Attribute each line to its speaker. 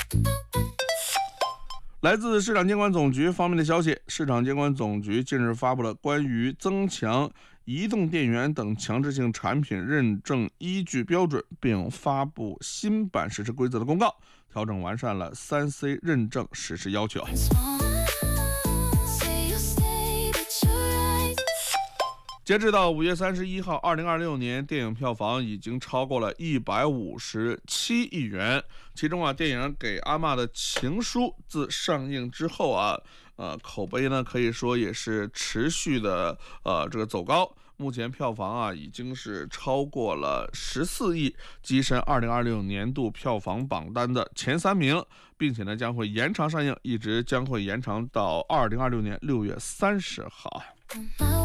Speaker 1: 来自市场监管总局方面的消息，市场监管总局近日发布了关于增强移动电源等强制性产品认证依据标准，并发布新版实施规则的公告，调整完善了3C 认证实施要求。截至到5月31号，2026年电影票房已经超过了157亿元。其中电影《给阿嬷的情书》自上映之后口碑呢可以说也是持续的这个走高。目前票房已经是超过了14亿，跻身2026年度票房榜单的前3名，并且呢将会延长上映，一直将会延长到2026年6月30号。